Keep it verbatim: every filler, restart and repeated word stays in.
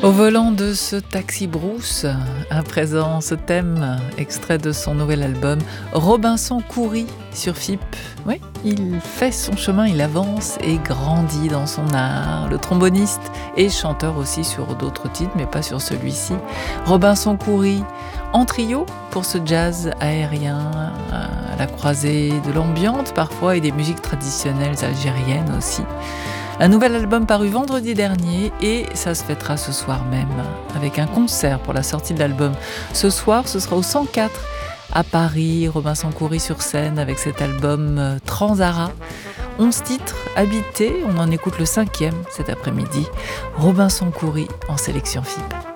Au volant de ce taxi brousse, à présent ce thème, extrait de son nouvel album, Robinson Coury sur F I P. Oui, il fait son chemin, il avance et grandit dans son art. Le tromboniste et chanteur aussi sur d'autres titres, mais pas sur celui-ci. Robinson Coury en trio pour ce jazz aérien, à la croisée de l'ambiance parfois et des musiques traditionnelles algériennes aussi. Un nouvel album paru vendredi dernier et ça se fêtera ce soir même avec un concert pour la sortie de l'album. Ce soir, ce sera au cent quatre à Paris, Robinson Coury sur scène avec cet album Transara. onze titres habités, on en écoute le cinquième cet après-midi. Robinson Coury en sélection F I P.